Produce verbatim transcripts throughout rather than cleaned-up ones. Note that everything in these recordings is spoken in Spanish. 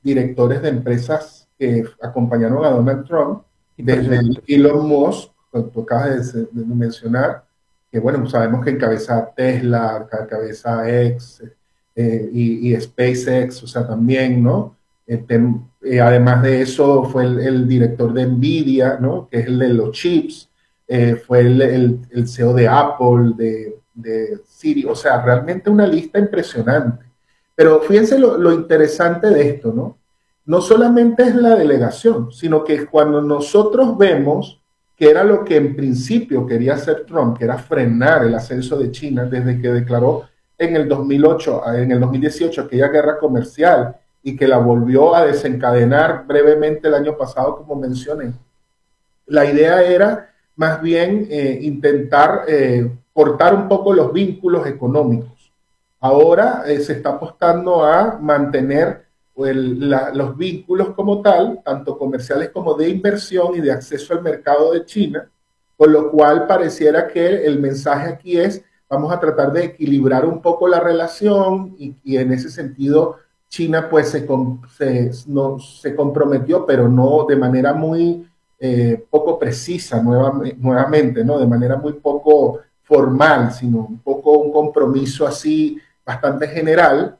directores de empresas que acompañaron a Donald Trump, desde Impresionante. Elon Musk, que tú acabas de, de mencionar, que bueno, sabemos que encabeza Tesla, encabeza X eh, y, y SpaceX, o sea, también, ¿no? Este, eh, además de eso, fue el, el, director de Nvidia, ¿no? Que es el de los chips, eh, fue el, el, el, C E O de Apple, de, de Siri, o sea, realmente una lista impresionante. Pero fíjense lo, lo interesante de esto, ¿no? No solamente es la delegación, sino que cuando nosotros vemos que era lo que en principio quería hacer Trump, que era frenar el ascenso de China desde que declaró en el dos mil ocho, en el dos mil dieciocho aquella guerra comercial y que la volvió a desencadenar brevemente el año pasado, como mencioné. La idea era más bien eh, intentar eh, cortar un poco los vínculos económicos. Ahora eh, se está apostando a mantener el, la, los vínculos como tal, tanto comerciales como de inversión y de acceso al mercado de China, con lo cual pareciera que el mensaje aquí es, vamos a tratar de equilibrar un poco la relación y, y en ese sentido China pues se, se, no, se comprometió, pero no de manera muy eh, poco precisa nueva, nuevamente, ¿no? De manera muy poco formal, sino un poco un compromiso así bastante general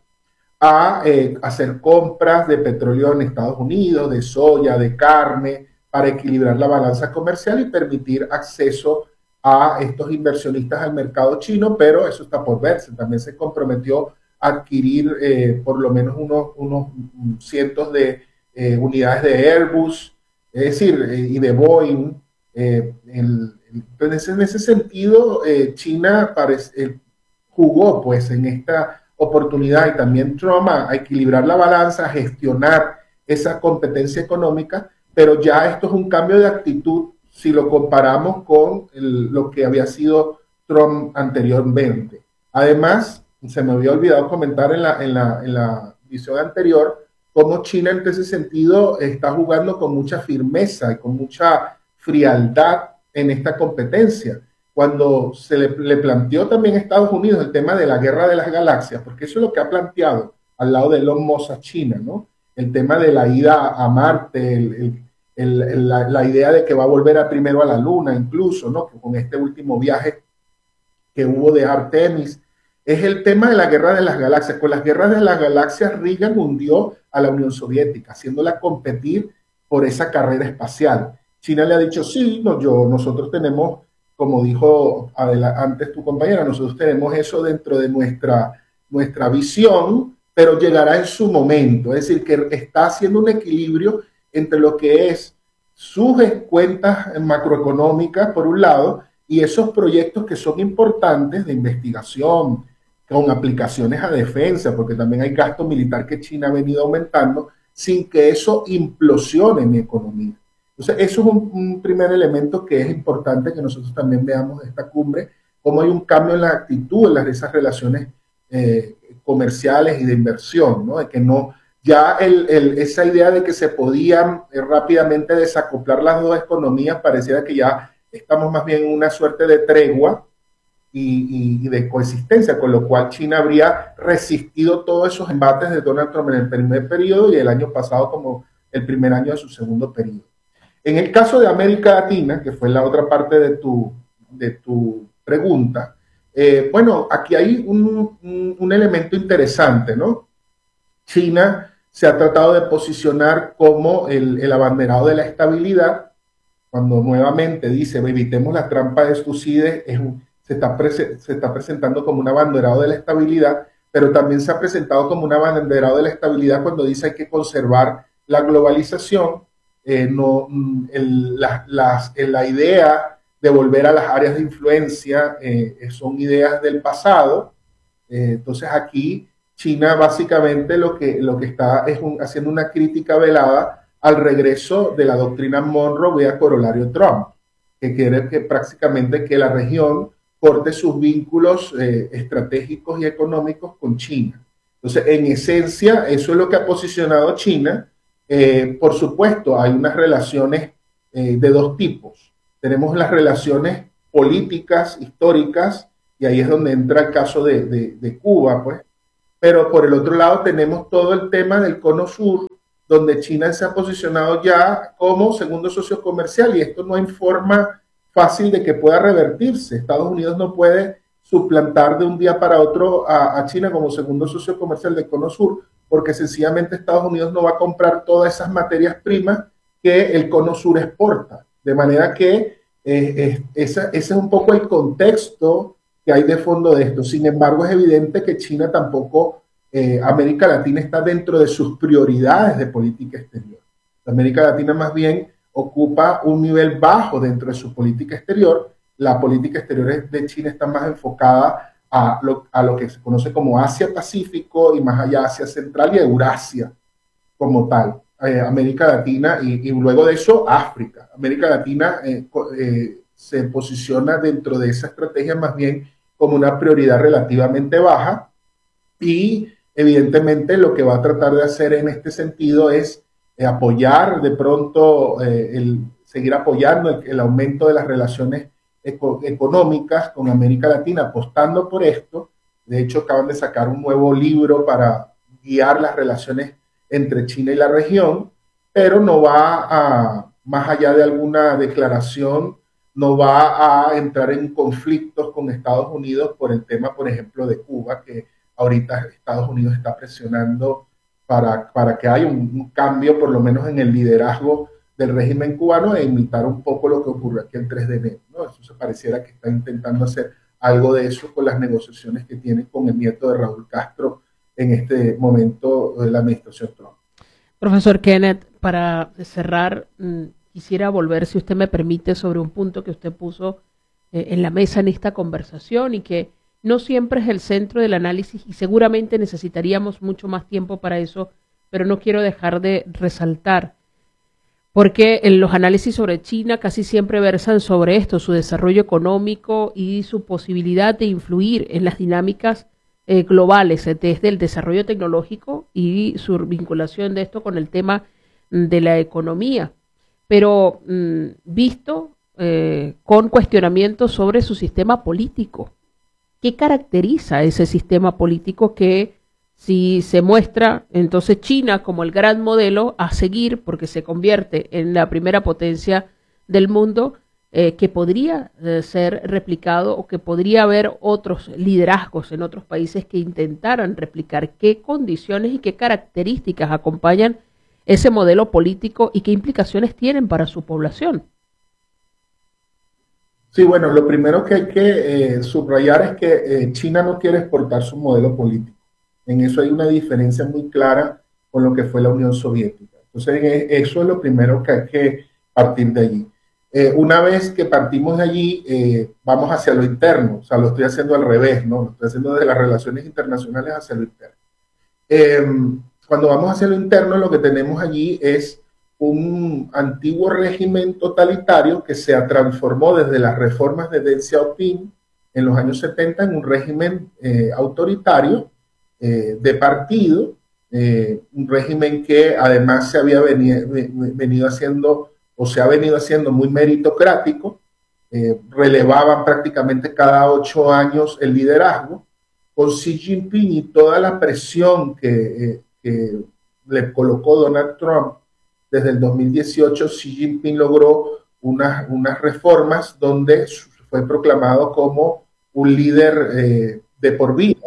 a eh, hacer compras de petróleo en Estados Unidos, de soya, de carne, para equilibrar la balanza comercial y permitir acceso a estos inversionistas al mercado chino, pero eso está por verse. También se comprometió a adquirir eh, por lo menos unos, unos cientos de eh, unidades de Airbus, es decir, eh, y de Boeing. Eh, el, entonces, en ese sentido, eh, China parece, eh, jugó pues en esta oportunidad y también Trump a, a equilibrar la balanza, a gestionar esa competencia económica, pero ya esto es un cambio de actitud si lo comparamos con el, lo que había sido Trump anteriormente. Además, se me había olvidado comentar en la, en la, en la edición anterior cómo China en ese sentido está jugando con mucha firmeza y con mucha frialdad en esta competencia. Cuando se le, le planteó también a Estados Unidos el tema de la guerra de las galaxias, porque eso es lo que ha planteado al lado de Elon Musk a China, ¿no? El tema de la ida a Marte, el, el, el, la, la idea de que va a volver a primero a la Luna, incluso, ¿no? Con este último viaje que hubo de Artemis, es el tema de la guerra de las galaxias. Con las guerras de las galaxias, Reagan hundió a la Unión Soviética, haciéndola competir por esa carrera espacial. China le ha dicho, sí, no, yo, nosotros tenemos, como dijo antes tu compañera, nosotros tenemos eso dentro de nuestra, nuestra visión, pero llegará en su momento. Es decir, que está haciendo un equilibrio entre lo que es sus cuentas macroeconómicas, por un lado, y esos proyectos que son importantes de investigación, con aplicaciones a defensa, porque también hay gasto militar que China ha venido aumentando, sin que eso implosione mi economía. Entonces, eso es un, un primer elemento que es importante que nosotros también veamos de esta cumbre, cómo hay un cambio en la actitud en las, esas relaciones eh, comerciales y de inversión, ¿no? De que no, ya el, el, esa idea de que se podían eh, rápidamente desacoplar las dos economías, pareciera que ya estamos más bien en una suerte de tregua y, y, y, de coexistencia, con lo cual China habría resistido todos esos embates de Donald Trump en el primer periodo y el año pasado como el primer año de su segundo periodo. En el caso de América Latina, que fue la otra parte de tu, de tu pregunta, eh, bueno, aquí hay un, un, un elemento interesante, ¿no? China se ha tratado de posicionar como el, el abanderado de la estabilidad, cuando nuevamente dice, evitemos la trampa de Tucídides, es un, se, está se está presentando como un abanderado de la estabilidad, pero también se ha presentado como un abanderado de la estabilidad cuando dice hay que conservar la globalización, eh, no, el, la, las, la idea de volver a las áreas de influencia eh, son ideas del pasado. Eh, entonces aquí China básicamente lo que, lo que está es un, haciendo una crítica velada al regreso de la doctrina Monroe vía corolario Trump, que quiere que prácticamente que la región corte sus vínculos eh, estratégicos y económicos con China. Entonces, en esencia, eso es lo que ha posicionado China. Eh, por supuesto, hay unas relaciones eh, de dos tipos. Tenemos las relaciones políticas, históricas, y ahí es donde entra el caso de, de, de Cuba, pues. Pero por el otro lado tenemos todo el tema del cono sur, donde China se ha posicionado ya como segundo socio comercial y esto no hay forma fácil de que pueda revertirse. Estados Unidos no puede suplantar de un día para otro a, a China como segundo socio comercial del Cono Sur, porque sencillamente Estados Unidos no va a comprar todas esas materias primas que el Cono Sur exporta. De manera que eh, eh, esa, ese es un poco el contexto que hay de fondo de esto. Sin embargo, es evidente que China tampoco, eh, América Latina está dentro de sus prioridades de política exterior. América Latina más bien ocupa un nivel bajo dentro de su política exterior. La política exterior de China está más enfocada a lo, a lo que se conoce como Asia-Pacífico y más allá Asia Central y Eurasia como tal. Eh, América Latina y, y luego de eso África. América Latina eh, eh, se posiciona dentro de esa estrategia más bien como una prioridad relativamente baja y evidentemente lo que va a tratar de hacer en este sentido es eh, apoyar de pronto, eh, el, seguir apoyando el, el aumento de las relaciones eco, económicas con América Latina, apostando por esto. De hecho, acaban de sacar un nuevo libro para guiar las relaciones entre China y la región, pero no va a, más allá de alguna declaración, no va a entrar en conflictos con Estados Unidos por el tema, por ejemplo, de Cuba, que ahorita Estados Unidos está presionando para, para que haya un, un cambio, por lo menos en el liderazgo del régimen cubano e imitar un poco lo que ocurrió aquí el tres de enero, ¿no? Eso se pareciera que está intentando hacer algo de eso con las negociaciones que tiene con el nieto de Raúl Castro en este momento de la administración Trump. Profesor Kenneth, para cerrar, quisiera volver, si usted me permite, sobre un punto que usted puso eh, en la mesa en esta conversación y que no siempre es el centro del análisis y seguramente necesitaríamos mucho más tiempo para eso, pero no quiero dejar de resaltar, porque en los análisis sobre China casi siempre versan sobre esto, su desarrollo económico y su posibilidad de influir en las dinámicas eh, globales desde el desarrollo tecnológico y su vinculación de esto con el tema de la economía, pero mmm, visto eh, con cuestionamientos sobre su sistema político. ¿Qué caracteriza ese sistema político que, si se muestra entonces China como el gran modelo a seguir, porque se convierte en la primera potencia del mundo, eh, que podría eh, ser replicado o que podría haber otros liderazgos en otros países que intentaran replicar? ¿Qué condiciones y qué características acompañan ese modelo político y qué implicaciones tienen para su población? Sí, bueno, lo primero que hay que eh, subrayar es que eh, China no quiere exportar su modelo político. En eso hay una diferencia muy clara con lo que fue la Unión Soviética. Entonces, eh, eso es lo primero que hay que partir de allí. Eh, una vez que partimos de allí, eh, vamos hacia lo interno. O sea, lo estoy haciendo al revés, ¿no? Lo estoy haciendo desde las relaciones internacionales hacia lo interno. Eh, cuando vamos hacia lo interno, lo que tenemos allí es un antiguo régimen totalitario que se transformó desde las reformas de Deng Xiaoping en los años setenta en un régimen eh, autoritario eh, de partido, eh, un régimen que además se había venido, venido haciendo o se ha venido haciendo muy meritocrático, eh, relevaban prácticamente cada ocho años el liderazgo, con Xi Jinping y toda la presión que, eh, que le colocó Donald Trump. Desde el dos mil dieciocho, Xi Jinping logró unas, unas reformas donde fue proclamado como un líder eh, de por vida.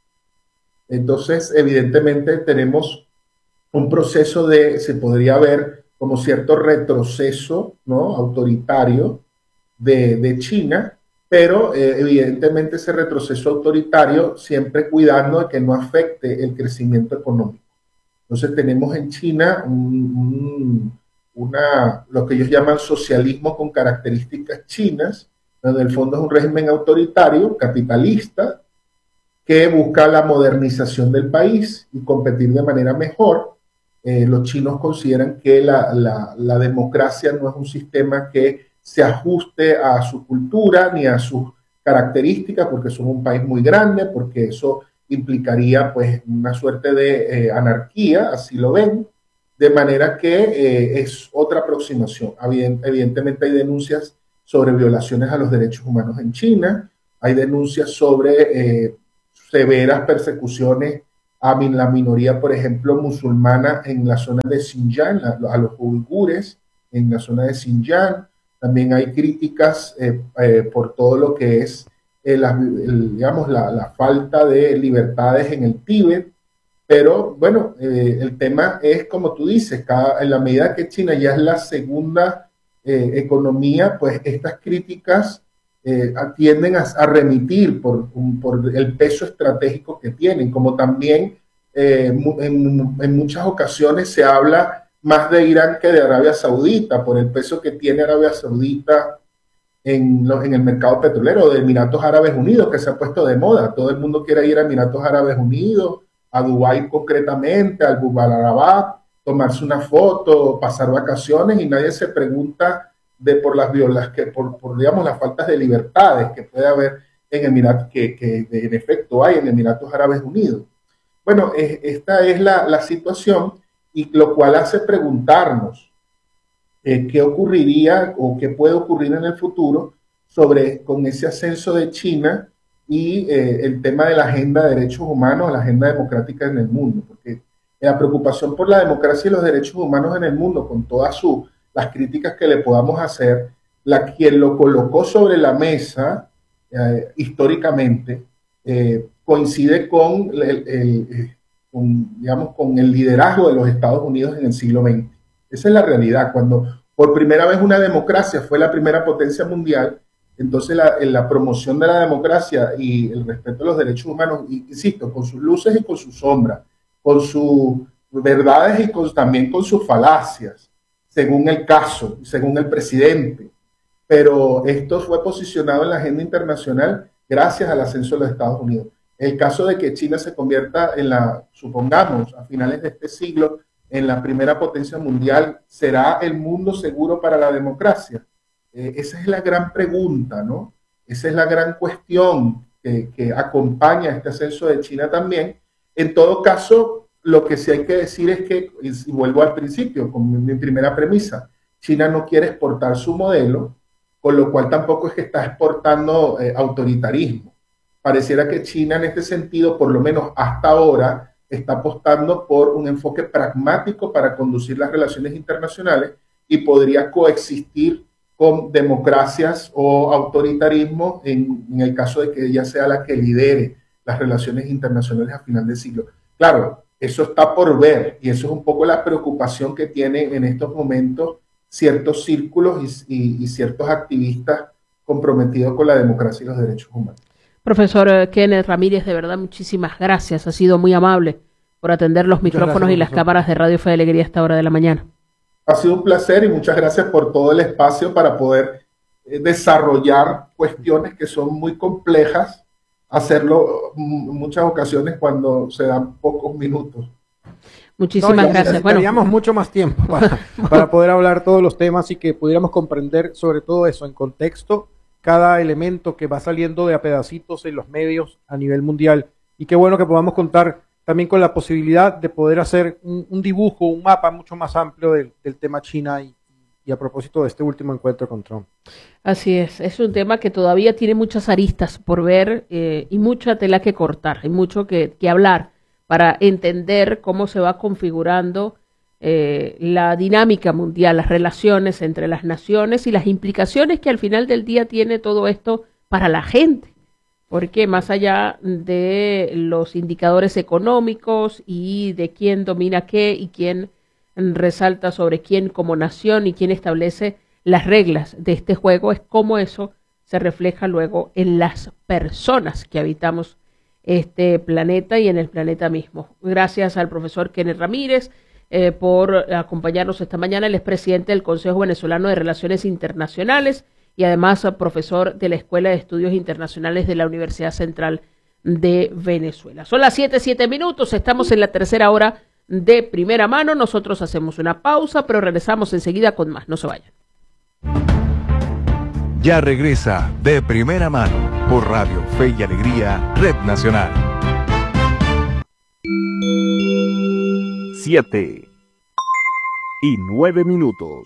Entonces, evidentemente, tenemos un proceso de, se podría ver como cierto retroceso, ¿no?, autoritario de, de China, pero eh, evidentemente ese retroceso autoritario siempre cuidando de que no afecte el crecimiento económico. Entonces tenemos en China un, un, una, lo que ellos llaman socialismo con características chinas, donde en el fondo es un régimen autoritario, capitalista, que busca la modernización del país y competir de manera mejor. Eh, los chinos consideran que la, la, la democracia no es un sistema que se ajuste a su cultura ni a sus características, porque son un país muy grande, porque eso implicaría pues una suerte de eh, anarquía, así lo ven, de manera que eh, es otra aproximación. Evidentemente hay denuncias sobre violaciones a los derechos humanos en China, hay denuncias sobre eh, severas persecuciones a la minoría, por ejemplo, musulmana en la zona de Xinjiang, a, a los uigures en la zona de Xinjiang. También hay críticas eh, eh, por todo lo que es, eh, la, el, digamos, la, la falta de libertades en el Tíbet. Pero bueno, eh, el tema es, como tú dices, cada, en la medida que China ya es la segunda eh, economía, pues estas críticas eh, tienden a, a remitir por, un, por el peso estratégico que tienen, como también eh, en, en muchas ocasiones se habla más de Irán que de Arabia Saudita, por el peso que tiene Arabia Saudita en, lo, en el mercado petrolero, de Emiratos Árabes Unidos, que se ha puesto de moda. Todo el mundo quiere ir a Emiratos Árabes Unidos, a Dubái concretamente, al Bubarabat, tomarse una foto, pasar vacaciones, y nadie se pregunta de por las violas, que por, por digamos las faltas de libertades que puede haber en Emiratos, que, que en efecto hay en Emiratos Árabes Unidos. Bueno, eh, esta es la, la situación, y lo cual hace preguntarnos eh, qué ocurriría o qué puede ocurrir en el futuro sobre con ese ascenso de China y eh, el tema de la agenda de derechos humanos, la agenda democrática en el mundo, porque la preocupación por la democracia y los derechos humanos en el mundo, con todas sus las críticas que le podamos hacer, la quien lo colocó sobre la mesa eh, históricamente eh, coincide con el, el, el, con, digamos, con el liderazgo de los Estados Unidos en el siglo veinte. Esa es la realidad. Cuando por primera vez una democracia fue la primera potencia mundial, entonces la, la promoción de la democracia y el respeto a los derechos humanos, insisto, con sus luces y con sus sombras, con sus verdades y con, también con sus falacias, según el caso, según el presidente. Pero esto fue posicionado en la agenda internacional gracias al ascenso de los Estados Unidos. El caso de que China se convierta en la, supongamos, a finales de este siglo, en la primera potencia mundial, ¿será el mundo seguro para la democracia? Eh, esa es la gran pregunta, ¿no? Esa es la gran cuestión que, que acompaña este ascenso de China también. En todo caso, lo que sí hay que decir es que, y vuelvo al principio, con mi, mi primera premisa, China no quiere exportar su modelo, con lo cual tampoco es que está exportando eh, autoritarismo. Pareciera que China en este sentido, por lo menos hasta ahora, está apostando por un enfoque pragmático para conducir las relaciones internacionales y podría coexistir con democracias o autoritarismo en, en el caso de que ella sea la que lidere las relaciones internacionales a final del siglo. Claro, eso está por ver, y eso es un poco la preocupación que tienen en estos momentos ciertos círculos y, y, y ciertos activistas comprometidos con la democracia y los derechos humanos. Profesor Kenneth Ramírez, de verdad, muchísimas gracias. Ha sido muy amable por atender los muchas micrófonos gracias, y las profesor. cámaras de Radio Fe de Alegría a esta hora de la mañana. Ha sido un placer y muchas gracias por todo el espacio para poder eh, desarrollar cuestiones que son muy complejas, hacerlo en muchas ocasiones cuando se dan pocos minutos. Muchísimas no, gracias. Necesitaríamos bueno. mucho más tiempo para, para poder hablar todos los temas y que pudiéramos comprender sobre todo eso en contexto, cada elemento que va saliendo de a pedacitos en los medios a nivel mundial. Y qué bueno que podamos contar también con la posibilidad de poder hacer un, un dibujo, un mapa mucho más amplio del, del tema China y, y a propósito de este último encuentro con Trump. Así es, es un tema que todavía tiene muchas aristas por ver eh, y mucha tela que cortar, hay mucho que, que hablar para entender cómo se va configurando eh, la dinámica mundial, las relaciones entre las naciones y las implicaciones que al final del día tiene todo esto para la gente. Porque más allá de los indicadores económicos y de quién domina qué y quién resalta sobre quién como nación y quién establece las reglas de este juego, es cómo eso se refleja luego en las personas que habitamos este planeta y en el planeta mismo. Gracias al profesor Kenneth Ramírez eh, por acompañarnos esta mañana. Él es presidente del Consejo Venezolano de Relaciones Internacionales y además profesor de la Escuela de Estudios Internacionales de la Universidad Central de Venezuela. Son las siete, siete minutos, estamos en la tercera hora de Primera Mano. Nosotros hacemos una pausa, pero regresamos enseguida con más. No se vayan. Ya regresa De Primera Mano por Radio Fe y Alegría, Red Nacional. Siete y nueve minutos.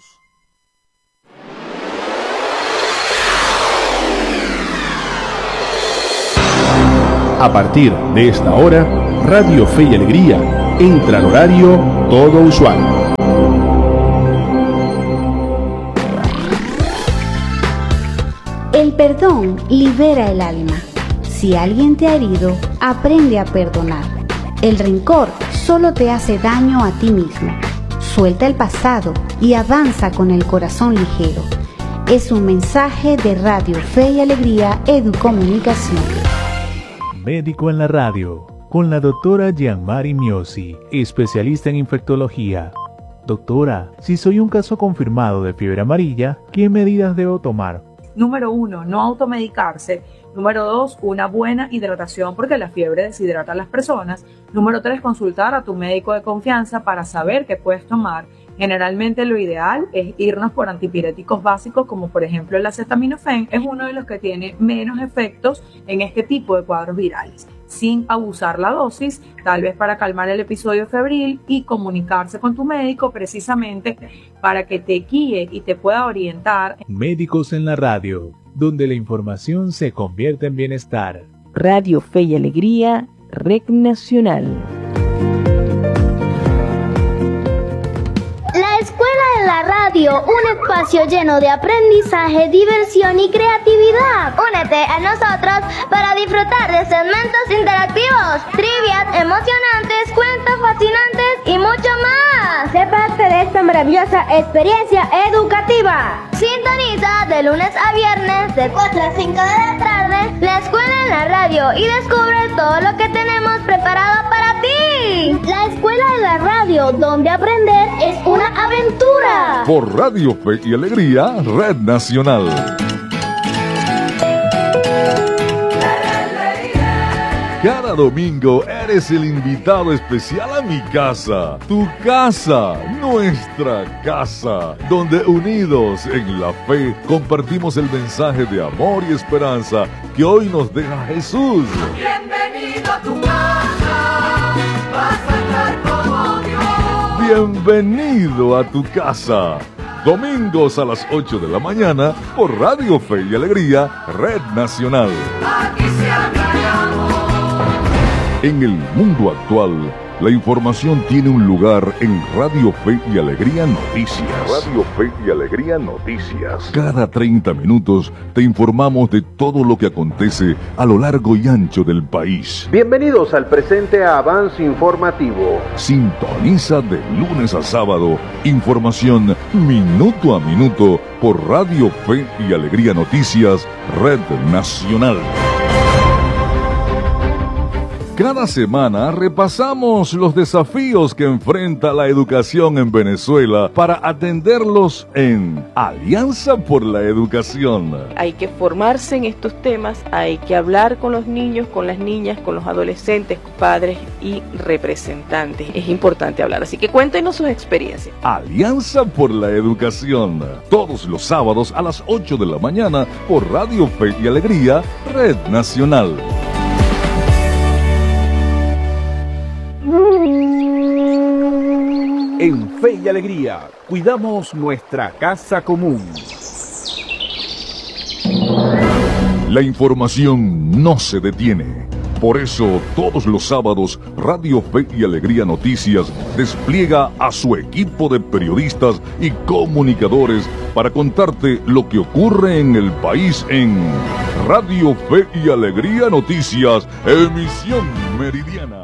A partir de esta hora, Radio Fe y Alegría entra al horario todo usuario. El perdón libera el alma. Si alguien te ha herido, aprende a perdonar. El rencor solo te hace daño a ti mismo. Suelta el pasado y avanza con el corazón ligero. Es un mensaje de Radio Fe y Alegría Educomunicación. Médico en la radio, con la doctora Gianmari Miosi, especialista en infectología. Doctora, si soy un caso confirmado de fiebre amarilla, ¿qué medidas debo tomar? Número uno, no automedicarse. Número dos, una buena hidratación porque la fiebre deshidrata a las personas. Número tres, consultar a tu médico de confianza para saber qué puedes tomar. Generalmente lo ideal es irnos por antipiréticos básicos como por ejemplo el acetaminofén. Es uno de los que tiene menos efectos en este tipo de cuadros virales, sin abusar la dosis, tal vez para calmar el episodio febril y comunicarse con tu médico precisamente para que te guíe y te pueda orientar. Médicos en la radio, donde la información se convierte en bienestar. Radio Fe y Alegría, Red Nacional. La Escuela de la Radio, un espacio lleno de aprendizaje, diversión y creatividad. Únete a nosotros para disfrutar de segmentos interactivos, trivias emocionantes, cuentos fascinantes y mucho más. Sé parte de esta maravillosa experiencia educativa. Sintoniza de lunes a viernes de cuatro a cinco de la tarde la Escuela en la Radio y descubre todo lo que tenemos preparado para ti. La Escuela de la Radio, donde aprender es una aventura. Por Radio Fe y Alegría, Red Nacional. Cada domingo eres el invitado especial a mi casa, tu casa, nuestra casa, donde unidos en la fe compartimos el mensaje de amor y esperanza que hoy nos deja Jesús. Bienvenido a tu casa, vas a estar como Dios. Bienvenido a tu casa. Domingos a las ocho de la mañana por Radio Fe y Alegría, Red Nacional. Aquí se habla de amor. En el mundo actual, la información tiene un lugar en Radio Fe y Alegría Noticias. Radio Fe y Alegría Noticias. Cada treinta minutos te informamos de todo lo que acontece a lo largo y ancho del país. Bienvenidos al presente avance informativo. Sintoniza de lunes a sábado información minuto a minuto por Radio Fe y Alegría Noticias, Red Nacional. Cada semana repasamos los desafíos que enfrenta la educación en Venezuela para atenderlos en Alianza por la Educación. Hay que formarse en estos temas, hay que hablar con los niños, con las niñas, con los adolescentes, padres y representantes. Es importante hablar, así que cuéntenos sus experiencias. Alianza por la Educación, todos los sábados a las ocho de la mañana por Radio Fe y Alegría, Red Nacional. En Fe y Alegría, cuidamos nuestra casa común. La información no se detiene. Por eso, todos los sábados, Radio Fe y Alegría Noticias despliega a su equipo de periodistas y comunicadores para contarte lo que ocurre en el país en Radio Fe y Alegría Noticias, emisión meridiana.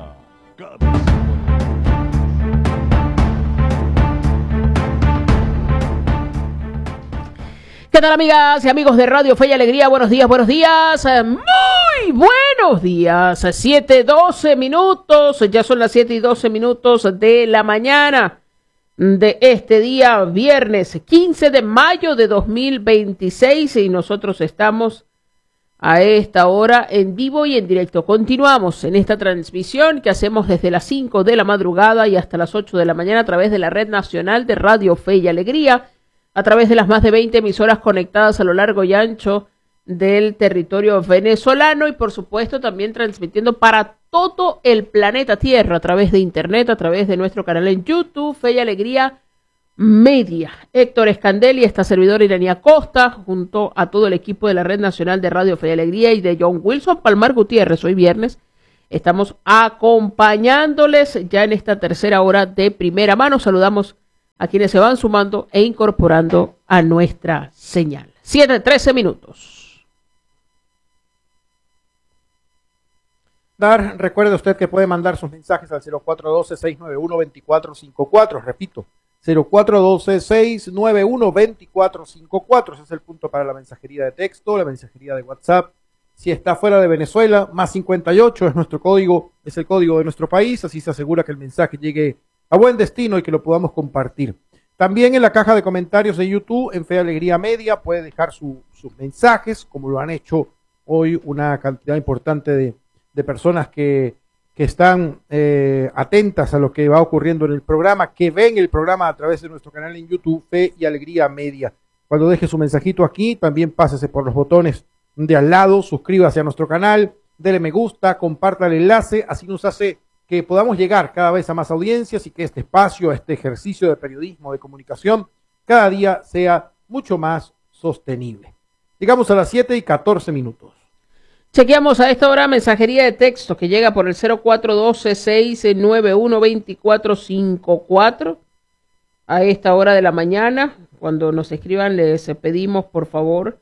¿Qué tal, amigas y amigos de Radio Fe y Alegría? Buenos días, buenos días, muy buenos días. siete doce minutos, ya son las siete y doce minutos de la mañana de este día, viernes quince de mayo de dos mil veintiséis, y nosotros estamos a esta hora en vivo y en directo. Continuamos en esta transmisión que hacemos desde las cinco de la madrugada y hasta las ocho de la mañana a través de la Red Nacional de Radio Fe y Alegría, a través de las más de veinte emisoras conectadas a lo largo y ancho del territorio venezolano y por supuesto también transmitiendo para todo el planeta Tierra a través de internet, a través de nuestro canal en YouTube, Fe y Alegría Media. Héctor Escandel y esta servidora Iranía Costa, junto a todo el equipo de la Red Nacional de Radio Fe y Alegría y de John Wilson Palmar Gutiérrez, hoy viernes, Estamos acompañándoles ya en esta tercera hora de primera mano. Saludamos a quienes se van sumando e incorporando a nuestra señal. siete, trece minutos. Dar, recuerde usted que puede mandar sus mensajes al cero cuatro uno dos, seis nueve uno, dos cuatro cinco cuatro. Repito, cero cuatro uno dos, seis nueve uno, dos cuatro cinco cuatro. Ese es el punto para la mensajería de texto, la mensajería de WhatsApp. Si está fuera de Venezuela, más cincuenta y ocho es nuestro código, es el código de nuestro país, así se asegura que el mensaje llegue a buen destino y que lo podamos compartir. También en la caja de comentarios de YouTube, en Fe y Alegría Media, puede dejar su, sus mensajes, como lo han hecho hoy una cantidad importante de, de personas que, que están eh, atentas a lo que va ocurriendo en el programa, que ven el programa a través de nuestro canal en YouTube, Fe y Alegría Media. Cuando deje su mensajito aquí, también pásese por los botones de al lado, suscríbase a nuestro canal, dele me gusta, comparta el enlace, así nos hace que podamos llegar cada vez a más audiencias y que este espacio, este ejercicio de periodismo, de comunicación, cada día sea mucho más sostenible. Llegamos a las siete y catorce minutos. Chequeamos a esta hora mensajería de texto que llega por el cero cuatro uno dos, seis nueve uno, dos cuatro cinco cuatro. A esta hora de la mañana, cuando nos escriban, les pedimos por favor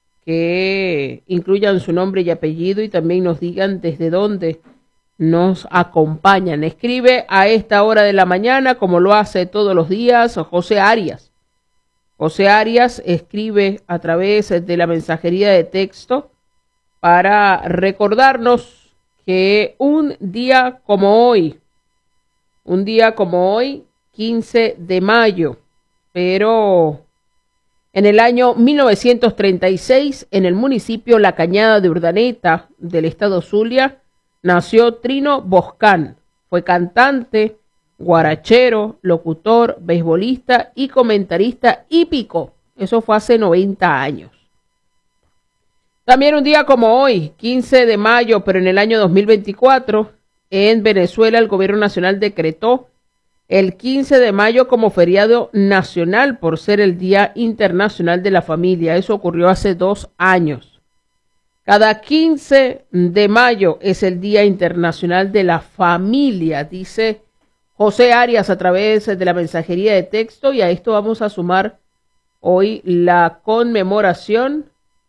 que incluyan su nombre y apellido y también nos digan desde dónde nos acompañan. Escribe a esta hora de la mañana, como lo hace todos los días, José Arias. José Arias escribe a través de la mensajería de texto para recordarnos que un día como hoy, un día como hoy, quince de mayo, pero en el año mil novecientos treinta y seis, en el municipio La Cañada de Urdaneta, del estado Zulia, nació Trino Boscán. Fue cantante, guarachero, locutor, beisbolista y comentarista hípico. Eso fue hace noventa años. También un día como hoy, quince de mayo, pero en el año dos mil veinticuatro, en Venezuela el gobierno nacional decretó el quince de mayo como feriado nacional por ser el Día Internacional de la Familia. Eso ocurrió hace dos años. Cada quince de mayo es el Día Internacional de la Familia, dice José Arias a través de la mensajería de texto, y a esto vamos a sumar hoy la conmemoración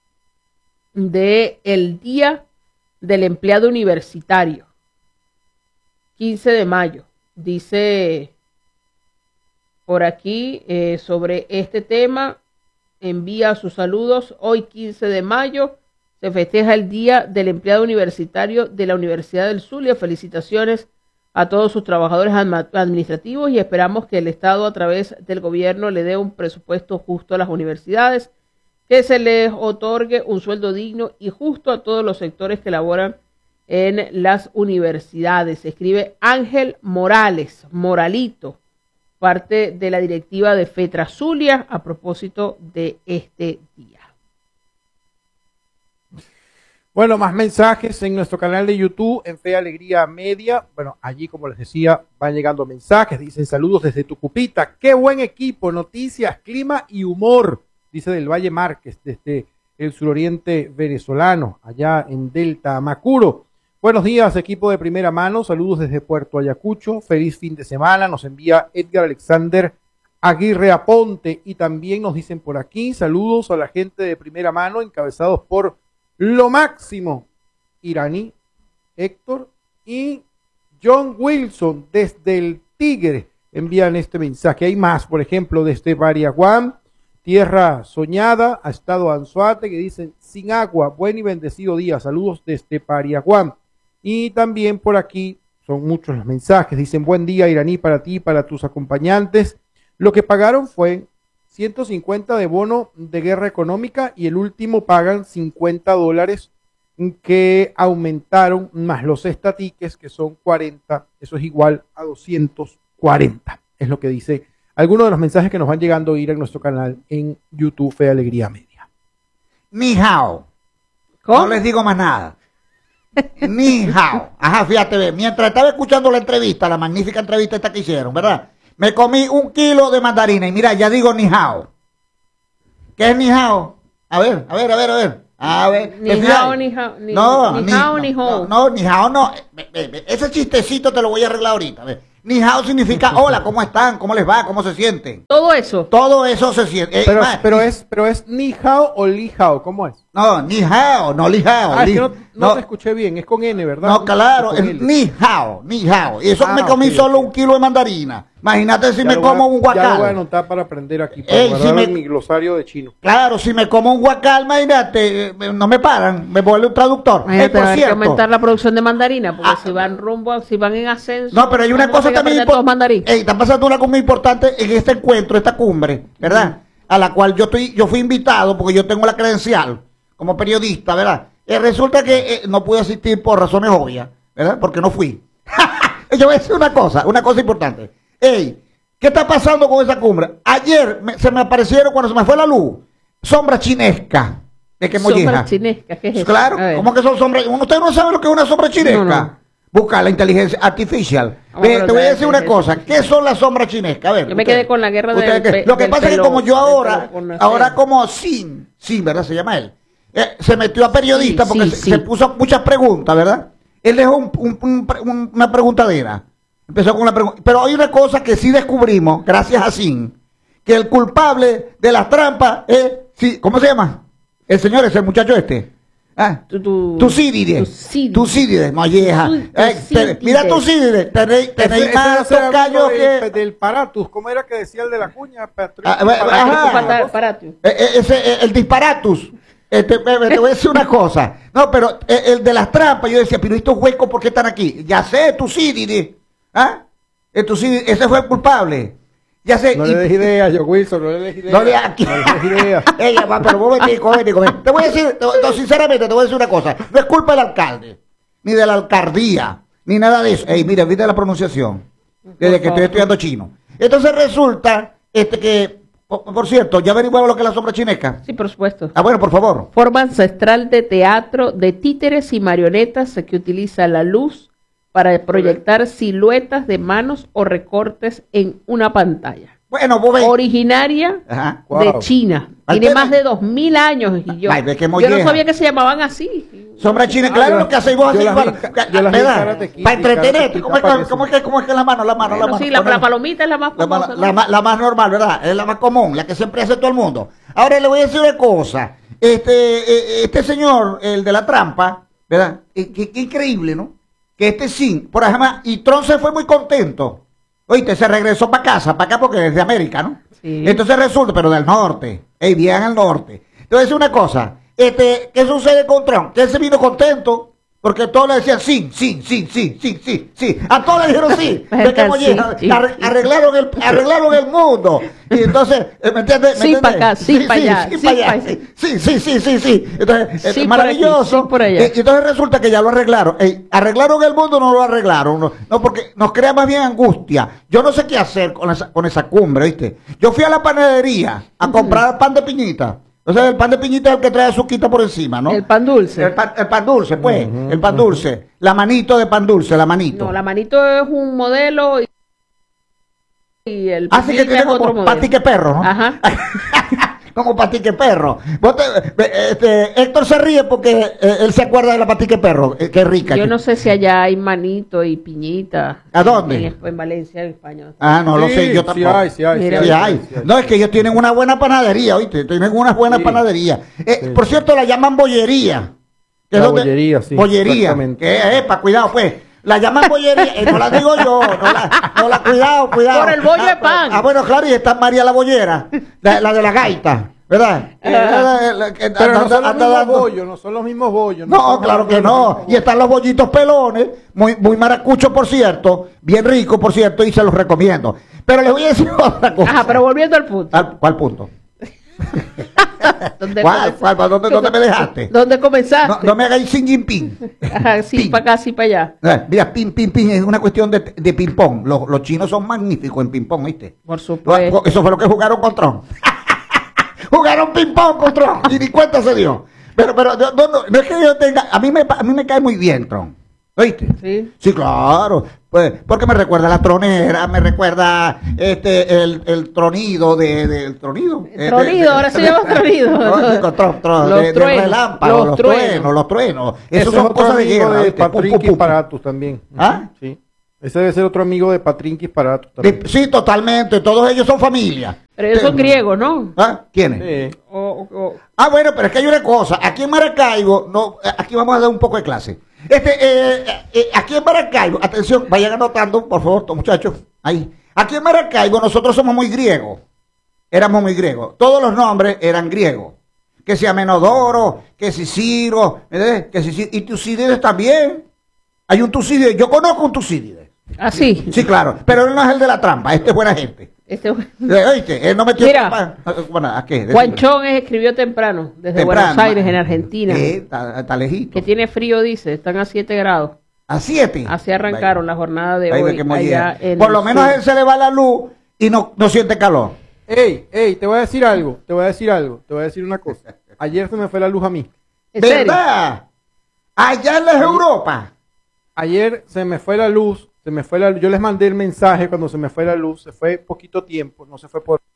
del Día del Empleado Universitario. quince de mayo. Dice por aquí eh, sobre este tema, envía sus saludos. Hoy quince de mayo se festeja el Día del Empleado Universitario de la Universidad del Zulia. Felicitaciones a todos sus trabajadores administrativos y esperamos que el Estado a través del gobierno le dé un presupuesto justo a las universidades, que se les otorgue un sueldo digno y justo a todos los sectores que laboran en las universidades. Escribe Ángel Morales, Moralito, parte de la directiva de FETRA Zulia, a propósito de este día. Bueno, más mensajes en nuestro canal de YouTube, en Fe Alegría Media. Bueno, allí, como les decía, van llegando mensajes. Dicen saludos desde Tucupita. ¡Qué buen equipo! Noticias, clima y humor. Dice del Valle Márquez, desde el suroriente venezolano, allá en Delta Macuro. Buenos días, equipo de primera mano. Saludos desde Puerto Ayacucho. Feliz fin de semana. Nos envía Edgar Alexander Aguirre Aponte. Y también nos dicen por aquí, saludos a la gente de primera mano, encabezados por Lo Máximo, Iraní, Héctor y John Wilson desde el Tigre. Envían este mensaje. Hay más, por ejemplo, desde Bariaguán, Tierra Soñada, a Estado Anzoate, que dicen sin agua, buen y bendecido día. Saludos desde Bariaguán. Y también por aquí, son muchos los mensajes, dicen buen día Iraní para ti y para tus acompañantes. Lo que pagaron fue ciento cincuenta de bono de guerra económica y el último pagan cincuenta dólares que aumentaron más los estatiques que son cuarenta, eso es igual a doscientos cuarenta, es lo que dice algunos de los mensajes que nos van llegando a ir en nuestro canal en YouTube Fe Alegría Media. Ni hao. No les digo más nada. Ni hao. Ajá, fíjate, mientras estaba escuchando la entrevista, la magnífica entrevista esta que hicieron, ¿verdad? Me comí un kilo de mandarina y mira, ya digo ni hao. ¿Qué es ni hao? A ver, a ver, a ver, a ver. A ver. Ni hao, ni hao, ni no, ni hao, ni hao. No, no, ni hao no. ve, ve, ve, ese chistecito te lo voy a arreglar ahorita. Ve. Ni hao significa hola, ¿cómo están? ¿Cómo les va? ¿Cómo se sienten? Todo eso. Todo eso se siente. Eh, Pero, más, pero es, pero es ni hao o li hao, ¿cómo es? No, ni hao, no li hao. Ah, es li- que no, no no, te escuché bien, es con N, ¿verdad? no, claro, Con es L. ni hao, ni hao. Y eso Ah, me comí ok, solo ok. un kilo de mandarina. Imagínate si Ya me lo voy a- como un Ya lo voy a guacal. anotar para aprender aquí, para Ey, si guardarlo me- en mi glosario de chino. Claro, si me como un guacal, imagínate, eh, no me paran, me vuelve un traductor. Imagínate, Eh, por hay que cierto, aumentar la producción de mandarina, porque Ah. si van rumbo, si van en ascenso. no, pero hay una vamos a cosa tener que también aprender todos impor- mandarín. Ey, está pasando una cosa muy importante en este encuentro, esta cumbre, ¿verdad? A la cual yo estoy, yo fui invitado porque yo tengo la credencial como periodista, ¿verdad? Eh, resulta que eh, no pude asistir por razones obvias, ¿verdad? Porque no fui. Yo voy a decir una cosa, una cosa importante. Ey, ¿qué está pasando con esa cumbre? Ayer me- se me aparecieron, cuando se me fue la luz, sombras chinescas. ¿De qué molleja? Sombras chinescas, ¿qué es eso? Claro, A ver. ¿cómo que son sombras? ¿Usted no sabe lo que es una sombra chinesca? No, no. Busca la inteligencia artificial. Vamos Ve, a te voy a ver, decir una sí, cosa. sí. ¿Qué son las sombras chinescas? A ver. Yo me usted- quedé con la guerra usted del qué- pe- Lo que del pasa es que pelo- como yo del ahora, Peloponeso. ahora como Sin, Sin, ¿verdad? Se llama él. eh, se metió a periodista Sí, porque sí, se, sí. se puso muchas preguntas, ¿verdad? Él dejó un- un- un pre- un- una preguntadera. Empezó con una pregunta. Pero hay una cosa que sí descubrimos, gracias a Sin, que el culpable de las trampas es, sí, ¿cómo se llama? El señor es el muchacho este. Ah, Tu- tu- Tucídides. Tucídides. Tucídides, molleja. Tu- Eh, te- Tucídides. mira Tucídides, tenéis, tenéis Ese- ese más ese era tocayos amigo del, que... del Paratus, ¿cómo era que decía el de la cuña? Patricio Ah, bueno, Paratus. ajá. Para- para ti. Eh, eh, ese, eh, el disparatus. Este, me- me- te voy a decir una cosa. No, pero eh, el de las trampas, yo decía, pero estos huecos, ¿por qué están aquí? Ya sé, Tucídides. ¿Ah? Eh, Tucídides, ese fue el culpable. Ya sé. No y- le des ideas, yo Wilson, no le des ideas. No le aquí. No le des ideas. Ella va, pero un momentico, un momentico. Te voy a decir, te- no, sinceramente, te voy a decir una cosa. No es culpa del alcalde, ni de la alcaldía, ni nada de eso. Ey, mira, viste la pronunciación. Desde que estoy estudiando chino. Entonces resulta, este que, por, por cierto, ya averiguaron lo que es la sombra chinesca. Sí, por supuesto. Ah, bueno, por favor. Forma ancestral de teatro de títeres y marionetas que utiliza la luz para proyectar siluetas de manos o recortes en una pantalla. Bueno, vos ves. Originaria Ajá. de Wow. China. Ay, Tiene ¿qué? más de dos mil años y yo, Ay, ve qué yo no molleja. sabía que se llamaban así. Sombra china, Ah, claro, yo- lo que hacéis vos yo así, las para, vi en ca- yo las vi en Karate Kid, para y Karate entretenerte. Kid ¿Cómo es, que, aparece. cómo, es que, ¿Cómo es que la mano, la mano, la Bueno, mano? sí, la, Ponela. la palomita es la más La, famosa. ma- ¿no? la ma- la más normal, ¿verdad? Es la más común, la que siempre hace todo el mundo. Ahora le voy a decir una cosa. Este, eh, este señor, el de la trampa, ¿verdad? Eh, Qué qué increíble, ¿no? Que este sí, por ejemplo, y Tron se fue muy contento. Oíste, se regresó para casa, para acá porque es de América, ¿no? Sí. Entonces resulta, pero del norte, ey, bien al norte. Entonces una cosa, este, ¿qué sucede con Trump? Que él se vino contento porque todos le decían sí, sí, sí, sí, sí, sí, sí. A todos le dijeron sí. ¿De qué Sí, molleja? sí, Arre- sí. arreglaron el, arreglaron el mundo. Y entonces, eh, ¿me entiendes? ¿Me Sí entiendes? pa' acá, sí pa' allá, sí sí pa' allá, pa' allá. sí, sí, sí, sí, sí, sí. Entonces, eh, Sí por maravilloso. aquí, sí por allá. Eh, y entonces resulta que ya lo arreglaron. Ey, ¿arreglaron el mundo o no lo arreglaron? No, no, porque nos crea más bien angustia. Yo no sé qué hacer con esa, con esa cumbre, ¿viste? Yo fui a la panadería a comprar pan de piñita. O sea, el pan de piñita es el que trae azuquita por encima, ¿no? El pan dulce. El pan, el pan dulce, pues. El pan dulce. La manito de pan dulce, la manito. No, la manito es un modelo y, y el Así que piñita tiene es otro como modelo. patique perro, ¿no? Ajá. Como patique perro. Vos te- este, Héctor se ríe porque eh, él se acuerda de la patique perro, eh, que es rica. Yo no sé si allá hay manito y piñita. ¿A dónde? En, en Valencia, en España. Ah, no lo Sí, sé, yo sí tampoco. hay, sí hay, Mira, Sí hay. sí hay. No, es que ellos tienen una buena panadería, ¿oíste? Tienen una buena Sí. panadería. Eh, Sí. Por cierto, la llaman bollería. Que es La donde- bollería, sí, Bollería. exactamente. Que, epa, cuidado, pues. La llaman bollería, eh, no la digo yo, no la, no la cuidado, cuidado. Por el bollo de Ah, pan. Ah, bueno, claro, y está María la bollera, la, la de la gaita, ¿verdad? Eh, la- la- que Pero no anda- son los anda mismos dando- bollos, no son los mismos bollos. No, son claro los que no. mismos Y están los bollitos pelones, muy, muy maracuchos, por cierto, bien ricos, por cierto, y se los recomiendo. Pero les voy a decir otra cosa. Ajá, pero volviendo al punto. ¿Al- ¿Cuál punto? ¿Dónde ¿Cuál? comenzaste? ¿Cuál? ¿Dónde, dónde me dejaste? ¿Dónde comenzaste? No, no me hagáis sin Jinping. Ajá, sí, Ping. para acá, sí, para allá. Eh, Mira, ping, ping, ping, es una cuestión de, de ping-pong. Los, los chinos son magníficos en ping-pong, ¿viste? Por supuesto. Eso fue lo que jugaron con Trump. Jugaron ping-pong con Trump y ni cuenta se dio. Pero, pero no, no, no, no es que yo tenga. A mí, me, a mí me cae muy bien Trump. ¿Oíste? Sí. Sí, claro. Pues, porque me recuerda la tronera, me recuerda este el, el tronido de, de el tronido. El tronido, ahora se llama tronido. No, tro, tro, Los de, truenos, de relámpago, los los truenos. truenos, los truenos. Ese Esos es son otro cosas de amigo guerra. de ¿oíste? Pum, pum, Patrinquis pum. Paratus también. ¿Ah? Sí. Ese debe ser otro amigo de Patrinquis Paratus también. De- sí, totalmente. Todos ellos son familia. Pero ellos son griegos, ¿no? ¿Ah? ¿Quiénes? Sí. O- o- o- Ah, bueno, pero es que hay una cosa. Aquí en Maracaibo, no, eh, aquí vamos a dar un poco de clase. Este, eh, eh, aquí en Maracaibo, atención, vayan anotando, por favor, todos muchachos. Ahí. Aquí en Maracaibo nosotros somos muy griegos. Éramos muy griegos. Todos los nombres eran griegos. Que si Amenodoro, que si Ciro, ¿eh? que si Ciro, y Tucídides también. Hay un Tucídides, yo conozco un Tucídides. Ah, sí. Sí, claro, pero él no es el de la trampa, este es buena gente. Este- Eh, ¿Oíste? Él no metió Mira, trampa. Bueno, ¿a qué? Juan Chón escribió temprano, desde Temprano. Buenos Aires, en Argentina. Eh, está, está lejito. Que tiene frío, dice, están a siete grados. ¿A siete? Así arrancaron la jornada de Ahí ve hoy. que allá mollera. en Por lo el menos a sur. él se le va la luz y no, no siente calor. Ey, ey, te voy a decir algo, te voy a decir algo, te voy a decir una cosa. Ayer se me fue la luz a mí. ¿En serio? ¿Verdad? Allá en la Europa. Ayer se me fue la luz, se me fue la luz. Yo les mandé el mensaje cuando se me fue la luz, se fue poquito tiempo, no se fue por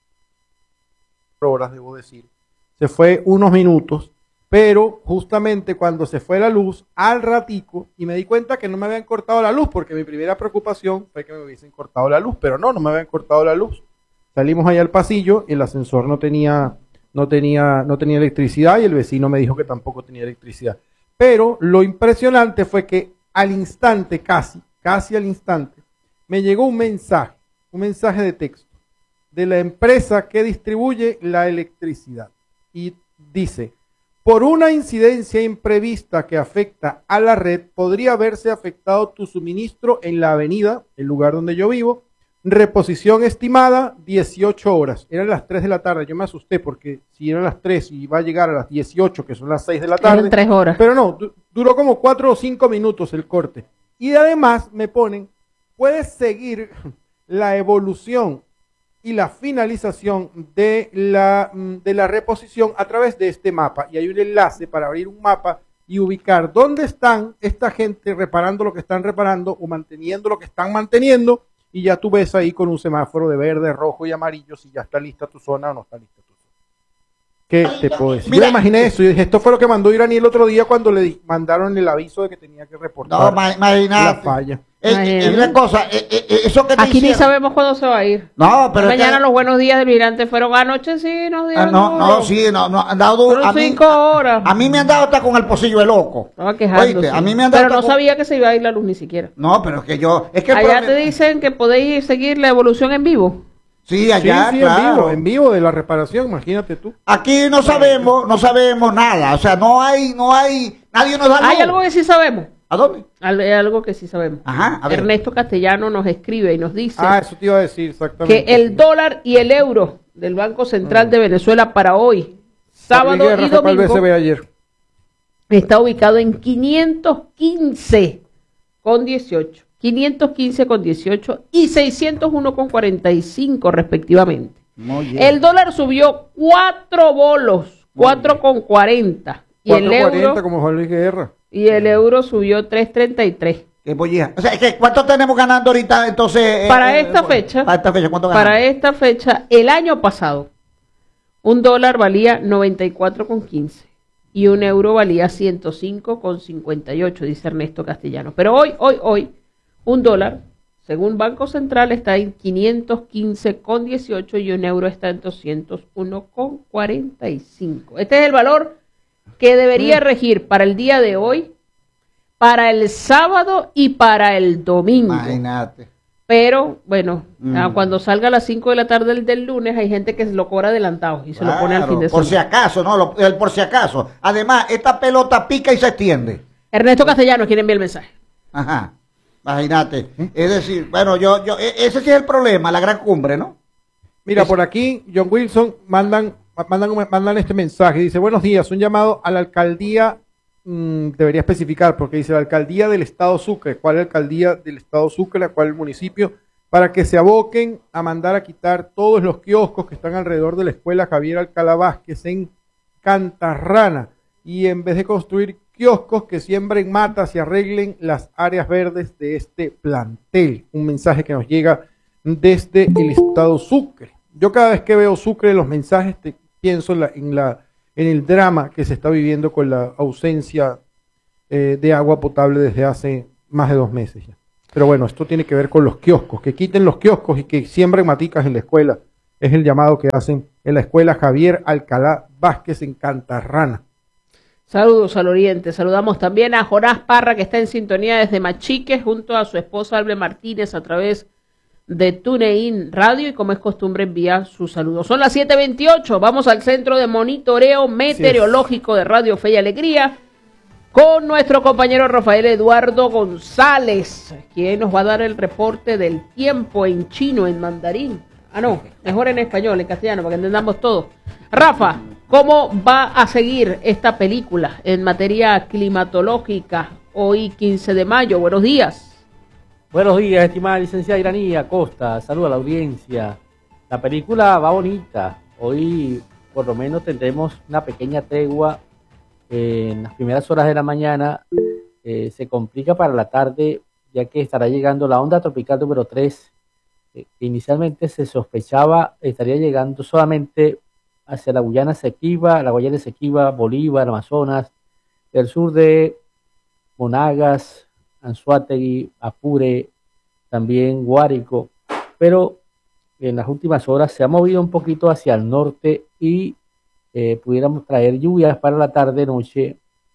horas, debo decir. Se fue unos minutos, pero justamente cuando se fue la luz, al ratico, y me di cuenta que no me habían cortado la luz, porque mi primera preocupación fue que me hubiesen cortado la luz, pero no, no me habían cortado la luz. Salimos allá al pasillo y el ascensor no tenía, no tenía, no tenía electricidad y el vecino me dijo que tampoco tenía electricidad. Pero lo impresionante fue que al instante, casi, casi al instante, me llegó un mensaje, un mensaje de texto de la empresa que distribuye la electricidad. Y dice, por una incidencia imprevista que afecta a la red, podría haberse afectado tu suministro en la avenida, el lugar donde yo vivo, reposición estimada dieciocho horas. Eran las tres de la tarde, yo me asusté porque si eran las tres y va a llegar a las dieciocho, que son las seis de la tarde. Eran tres horas. Pero no, du- duró como cuatro o cinco minutos el corte. Y además me ponen, puedes seguir la evolución y la finalización de la, mm, de la reposición a través de este mapa. Y hay un enlace para abrir un mapa y ubicar dónde están esta gente reparando lo que están reparando o manteniendo lo que están manteniendo. Y ya tú ves ahí con un semáforo de verde, rojo y amarillo si ya está lista tu zona o no está lista tu zona. ¿Qué te puedo decir? Yo me imaginé eso y dije, esto fue lo que mandó Irani el otro día cuando le di- mandaron el aviso de que tenía que reportar No, ma- la imagínate. falla. Eh, eh, eh, una cosa, eh, eh, eh, eso que te Aquí ni hicieron- sabemos cuándo se va a ir. No, pero es Mañana que- los buenos días del migrante fueron anoche, sí, nos Ah, dieron. no, no, sí, no, no, han dado Fueron a mí, cinco horas. a mí me han dado hasta con el pocillo de loco. Estaba quejándose. Oíste, a mí me han dado Pero no hasta con- sabía que se iba a ir la luz ni siquiera. No, pero es que yo, es que el Allá problema- te dicen que podéis seguir la evolución en vivo. Sí, allá, Sí, sí, claro. en vivo, en vivo de la reparación, imagínate tú. Aquí no sabemos, no sabemos nada, o sea, no hay, no hay, nadie nos da Hay luz. algo que sí sabemos. ¿A dónde? Al- Hay algo que sí sabemos. Ajá, a ver. Ernesto Castellano nos escribe y nos dice Ah, eso te iba a decir exactamente. que el dólar y el euro del Banco Central de Venezuela para hoy, sábado Gabriel Guerra y fue para el domingo, B C B ayer. está ubicado en quinientos quince con dieciocho, quinientos quince con dieciocho y seiscientos uno con cuarenta y cinco respectivamente. Muy bien. El dólar subió cuatro bolos, cuatro con cuarenta y el cuatro cuarenta euro como Juan Luis Guerra. y el euro subió tres treinta y tres. Qué pollija. O sea, es que ¿cuánto tenemos ganando ahorita entonces? eh, Para eh, esta bueno, fecha, Para esta fecha, ¿cuánto ganamos? para esta fecha, el año pasado, un dólar valía noventa y cuatro con quince y un euro valía ciento cinco con cincuenta y ocho, dice Ernesto Castellano. Pero hoy, hoy, hoy, un dólar, según Banco Central, está en quinientos quince con dieciocho y un euro está en doscientos uno con cuarenta y cinco. Este es el valor que debería regir para el día de hoy, para el sábado y para el domingo. Imagínate. Pero, bueno, Mm. ah, cuando salga a las cinco de la tarde del, del lunes, hay gente que se lo cobra adelantado y se lo pone al Claro, fin de por si semana. acaso, no, Lo- el por si acaso. Además, esta pelota pica y se extiende. Ernesto Castellano, ¿quién envía el mensaje? Ajá. Imagínate. Es decir, bueno, yo, yo, e- ese sí es el problema, la gran cumbre, ¿no? Mira, Es- por aquí, John Wilson, mandan, mandan, mandan este mensaje. Dice, buenos días, un llamado a la alcaldía, mm, debería especificar, porque dice la alcaldía del estado Sucre. ¿Cuál es la alcaldía del estado Sucre? ¿Cuál es el municipio? Para que se aboquen a mandar a quitar todos los kioscos que están alrededor de la escuela Javier Alcalá Vázquez en Cantarrana. Y en vez de construir kioscos que siembren matas y arreglen las áreas verdes de este plantel. Un mensaje que nos llega desde el estado Sucre. Yo cada vez que veo Sucre, los mensajes, te, pienso en, la, en, la, en el drama que se está viviendo con la ausencia eh, de agua potable desde hace más de dos meses ya. Pero bueno, esto tiene que ver con los kioscos, que quiten los kioscos y que siembren maticas en la escuela. Es el llamado que hacen en la escuela Javier Alcalá Vázquez en Cantarrana. Saludos al oriente. Saludamos también a Jonás Parra, que está en sintonía desde Machique, junto a su esposa Albe Martínez a través de TuneIn Radio, y como es costumbre envía sus saludos. Son las siete veintiocho, vamos al centro de monitoreo meteorológico de Radio Fe y Alegría con nuestro compañero Rafael Eduardo González, quien nos va a dar el reporte del tiempo en chino, en mandarín. Ah, no, mejor en español, en castellano, para que entendamos todo. Rafa, ¿cómo va a seguir esta película en materia climatológica hoy quince de mayo? Buenos días. Buenos días, estimada licenciada Iranía Costa. Saludos a la audiencia. La película va bonita. Hoy, por lo menos, tendremos una pequeña tregua eh, en las primeras horas de la mañana. Eh, se complica para la tarde, ya que estará llegando la onda tropical número tres. Eh, que inicialmente se sospechaba estaría llegando solamente hacia la Guyana Esequiba, la Guayana Esequiba, Bolívar, Amazonas, del sur de Monagas, Anzoátegui, Apure, también Guárico, pero en las últimas horas se ha movido un poquito hacia el norte y eh, pudiéramos traer lluvias para la tarde-noche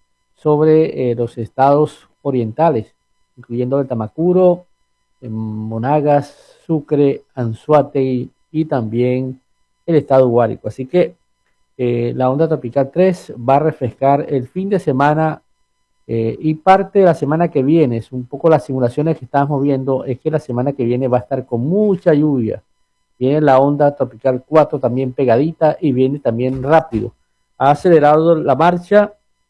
sobre eh, los estados orientales, incluyendo el Tamacuro, Monagas, Sucre, Anzoátegui y también el estado Guárico. Así que eh, la onda tropical tres va a refrescar el fin de semana eh, y parte de la semana que viene. Es un poco las simulaciones que estamos viendo, es que la semana que viene va a estar con mucha lluvia. Viene la onda tropical cuatro también pegadita y viene también rápido. Ha acelerado la marcha,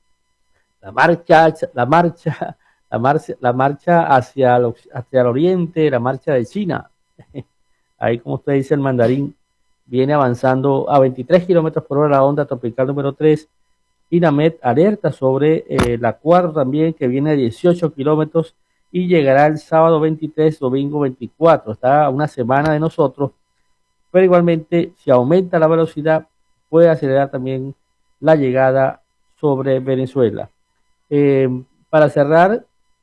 la marcha, la marcha, la marcha, la marcha hacia el, hacia el oriente, la marcha de China. Ahí, como usted dice, el mandarín viene avanzando a veintitrés kilómetros por hora la onda tropical número tres. INAMED alerta sobre eh, la cuarta también, que viene a dieciocho kilómetros y llegará el sábado veintitrés, domingo veinticuatro. Está a una semana de nosotros, pero igualmente, si aumenta la velocidad, puede acelerar también la llegada sobre Venezuela. Eh, para cerrar,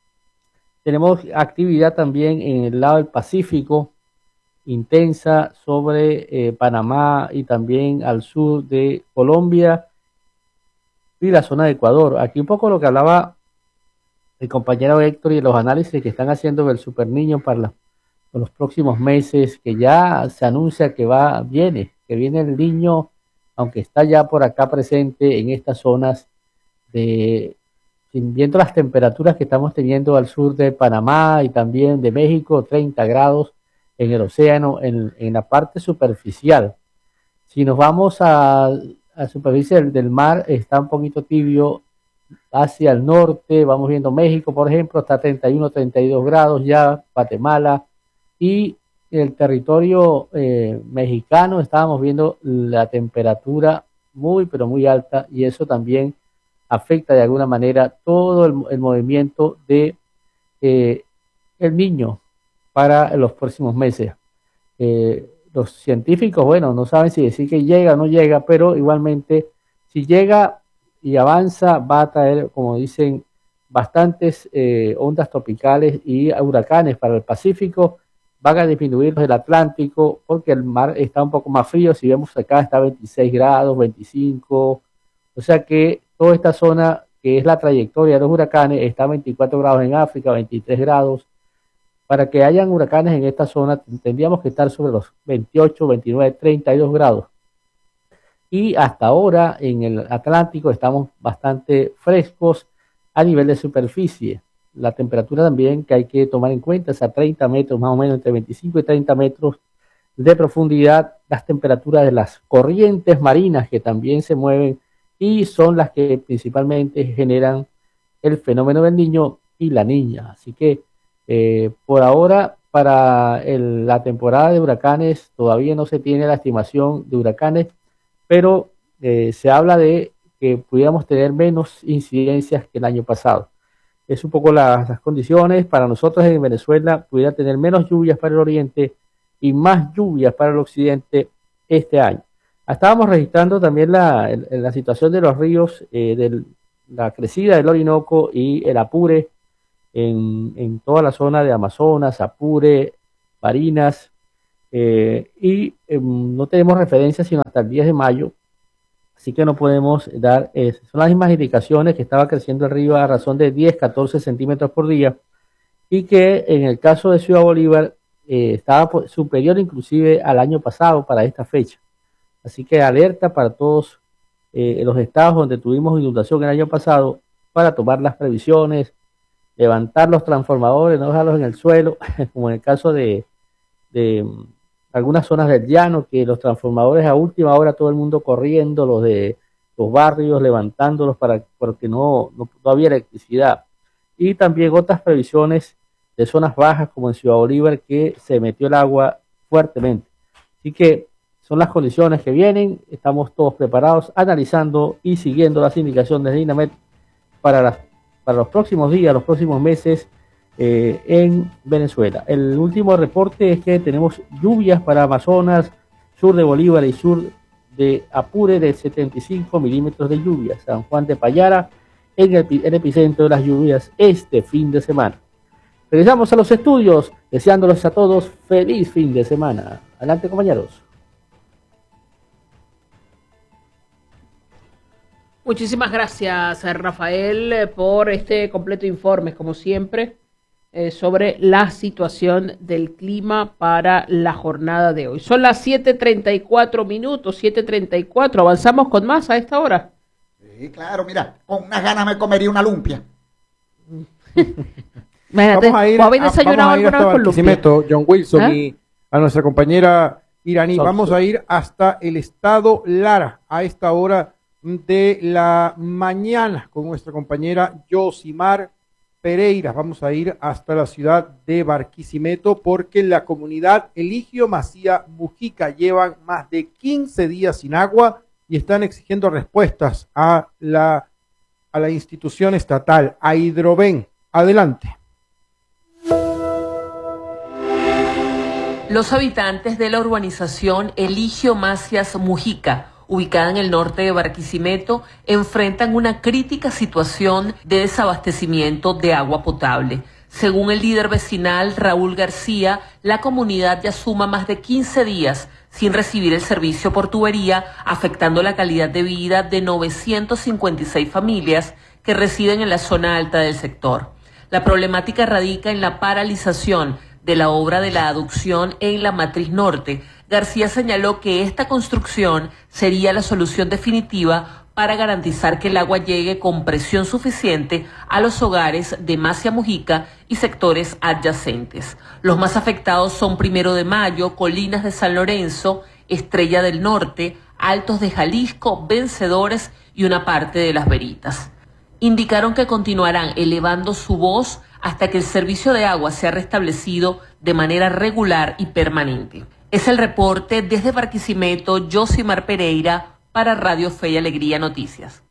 tenemos actividad también en el lado del Pacífico, intensa sobre eh, Panamá y también al sur de Colombia y la zona de Ecuador. Aquí un poco lo que hablaba el compañero Héctor y los análisis que están haciendo del Super Niño para, la, para los próximos meses, que ya se anuncia que va, viene, que viene el niño, aunque está ya por acá presente en estas zonas de, viendo las temperaturas que estamos teniendo al sur de Panamá y también de México, treinta grados en el océano, en, en la parte superficial. Si nos vamos a, a superficie del, del mar, está un poquito tibio hacia el norte. Vamos viendo México, por ejemplo, está a treinta y uno, treinta y dos grados ya, Guatemala, y el territorio eh, mexicano estábamos viendo la temperatura muy, pero muy alta, y eso también afecta de alguna manera todo el, el movimiento de eh, el niño para los próximos meses. Eh, los científicos, bueno, no saben si decir que llega o no llega, pero igualmente, si llega y avanza, va a traer, como dicen, bastantes eh, ondas tropicales y huracanes para el Pacífico. Van a disminuir los del Atlántico, porque el mar está un poco más frío. Si vemos acá, está a veintiséis grados, veinticinco. O sea que toda esta zona, que es la trayectoria de los huracanes, está a veinticuatro grados en África, veintitrés grados. Para que hayan huracanes en esta zona, tendríamos que estar sobre los veintiocho, veintinueve, treinta y dos grados. Y hasta ahora en el Atlántico estamos bastante frescos a nivel de superficie. La temperatura también que hay que tomar en cuenta es a treinta metros, más o menos entre veinticinco y treinta metros de profundidad. Las temperaturas de las corrientes marinas que también se mueven y son las que principalmente generan el fenómeno del niño y la niña. Así que Eh, por ahora, para el, la temporada de huracanes, todavía no se tiene la estimación de huracanes, pero eh, se habla de que pudiéramos tener menos incidencias que el año pasado. Es un poco la, las condiciones para nosotros en Venezuela, pudiera tener menos lluvias para el oriente y más lluvias para el occidente este año. Estábamos registrando también la, la situación de los ríos, eh, de la crecida del Orinoco y el Apure en, en toda la zona de Amazonas, Apure, Barinas, eh, y eh, no tenemos referencia sino hasta el diez de mayo, así que no podemos dar, eh, son las mismas indicaciones que estaba creciendo el río a razón de diez, catorce centímetros por día, y que en el caso de Ciudad Bolívar eh, estaba superior inclusive al año pasado para esta fecha. Así que alerta para todos eh, los estados donde tuvimos inundación el año pasado para tomar las previsiones, levantar los transformadores, no dejarlos en el suelo, como en el caso de, de um, algunas zonas del llano, que los transformadores a última hora todo el mundo corriendo, los de los barrios levantándolos para porque no, no, no había electricidad. Y también otras previsiones de zonas bajas como en Ciudad Bolívar que se metió el agua fuertemente. Así que son las condiciones que vienen, estamos todos preparados, analizando y siguiendo las indicaciones de INAMED para, las, para los próximos días, los próximos meses eh, en Venezuela. El último reporte es que tenemos lluvias para Amazonas, sur de Bolívar y sur de Apure de setenta y cinco milímetros de lluvia. San Juan de Payara en el, el epicentro de las lluvias este fin de semana. Regresamos a los estudios, deseándoles a todos feliz fin de semana. Adelante, compañeros. Muchísimas gracias, Rafael, por este completo informe, como siempre, eh, sobre la situación del clima para la jornada de hoy. Son las siete treinta y cuatro minutos, siete treinta y cuatro. ¿Avanzamos con más a esta hora? Sí, claro, mira, con unas ganas me comería una lumpia. Imagínate, vamos a ir, ¿vos habéis a, desayunado vamos a ir alguna hasta vez con lumpia? Barquisimeto, John Wilson, ¿Ah? y a nuestra compañera iraní. Son, Vamos son. a ir hasta el estado Lara a esta hora de la mañana con nuestra compañera Yosimar Pereira. Vamos a ir hasta la ciudad de Barquisimeto porque la comunidad Eligio Macía Mujica llevan más de quince días sin agua y están exigiendo respuestas a la, a la institución estatal, a Hidroven. Adelante. Los habitantes de la urbanización Eligio Macías Mujica, ubicada en el norte de Barquisimeto, enfrentan una crítica situación de desabastecimiento de agua potable. Según el líder vecinal Raúl García, la comunidad ya suma más de quince días sin recibir el servicio por tubería, afectando la calidad de vida de novecientas cincuenta y seis familias que residen en la zona alta del sector. La problemática radica en la paralización de la obra de la aducción en la matriz norte. García señaló que esta construcción sería la solución definitiva para garantizar que el agua llegue con presión suficiente a los hogares de Macía Mujica y sectores adyacentes. Los más afectados son Primero de Mayo, Colinas de San Lorenzo, Estrella del Norte, Altos de Jalisco, Vencedores y una parte de Las Veritas. Indicaron que continuarán elevando su voz hasta que el servicio de agua sea restablecido de manera regular y permanente. Es el reporte desde Barquisimeto, Yosimar Pereira, para Radio Fe y Alegría Noticias.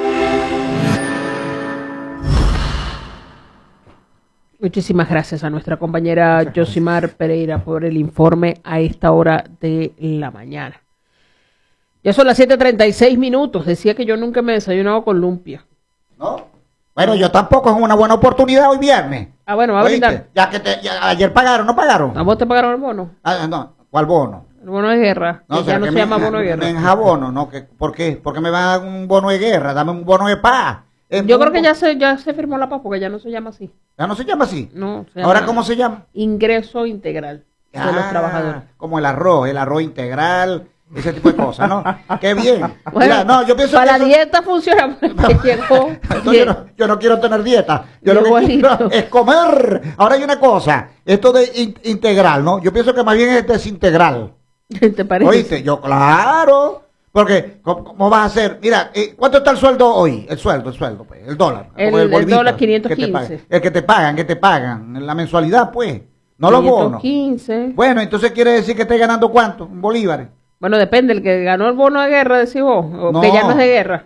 Muchísimas gracias a nuestra compañera Yosimar Pereira por el informe a esta hora de la mañana. Ya son las siete treinta y seis minutos. Decía que yo nunca me he desayunado con lumpia. ¿No? Bueno, yo tampoco, es una buena oportunidad hoy viernes. Ah, bueno, va a ¿Oíste? brindar. Ya que te, ya, ayer pagaron, ¿no pagaron? ¿A vos te pagaron el bono? Ah, no, ¿cuál bono? El bono de guerra. No, que ya no que se me, llama bono de guerra. Me enjabono, ¿no? Que, ¿Por qué? ¿Por qué me van a dar un bono de guerra? Dame un bono de paz. Es Yo un- creo que ya se, ya se firmó la paz porque ya no se llama así. ¿Ya no se llama así? No. se ¿Ahora llama cómo se llama? Ingreso integral de los Ah, trabajadores. Como el arroz, el arroz integral, ese tipo de cosas, ¿no? Qué bien. Bueno, Mira, no, yo pienso para que la eso- dieta funciona porque llegó. No, yo, no, yo no quiero tener dieta. Yo lo que Igualito. quiero es comer. Ahora hay una cosa. Esto de in- integral, ¿no? Yo pienso que más bien es desintegral. ¿Te parece? ¿Oíste? Yo, claro. Porque, ¿cómo, cómo vas a hacer? Mira, eh, ¿cuánto está el sueldo hoy? El sueldo, el sueldo, pues. El dólar. El- como el bolivita dólar quinientos que te quince. pagan. El que te pagan, que te pagan. La mensualidad, pues. No los bonos. quinientos quince. Bueno, entonces quiere decir que esté ganando ¿cuánto? Un bolívar. Bueno, depende. El que ganó el bono de guerra, decís vos. O No. que ya no es de guerra.